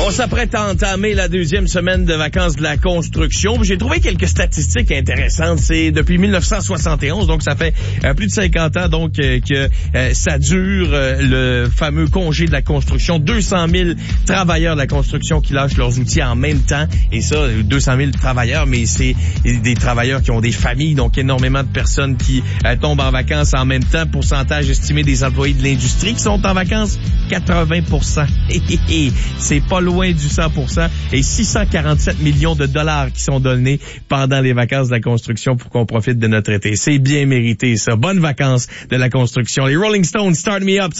On s'apprête à entamer la deuxième semaine de vacances de la construction. J'ai trouvé quelques statistiques intéressantes. C'est depuis 1971, donc ça fait plus de 50 ans donc que ça dure, le fameux congé de la construction. 200 000 travailleurs de la construction qui lâchent leurs outils en même temps. Et ça, 200 000 travailleurs, mais c'est des travailleurs qui ont des familles, donc énormément de personnes qui tombent en vacances en même temps. Pourcentage estimé des employés de l'industrie qui sont en vacances, 80%. C'est pas loin du 100%. Et 647 millions de dollars qui sont donnés pendant les vacances de la construction pour qu'on profite de notre été. C'est bien mérité, ça. Bonnes vacances de la construction. Les Rolling Stones, Start Me Up.